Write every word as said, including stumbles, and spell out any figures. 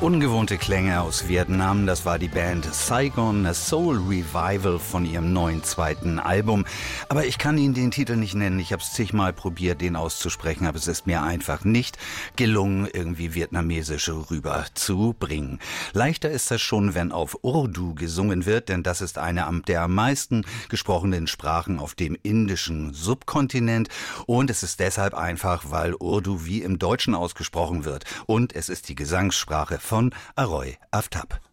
Ungewohnte Klänge aus Vietnam, das war die Band Saigon, a Soul Revival von ihrem neuen zweiten Album. Aber ich kann Ihnen den Titel nicht nennen, ich habe es zigmal probiert, den auszusprechen, aber es ist mir einfach nicht gelungen, irgendwie vietnamesisch rüberzubringen. Leichter ist das schon, wenn auf Urdu gesungen wird, denn das ist eine der am meisten gesprochenen Sprachen auf dem indischen Subkontinent. Und es ist deshalb einfach, weil Urdu wie im Deutschen ausgesprochen wird. Und es ist die Gesangssprache von Aroy Aftab.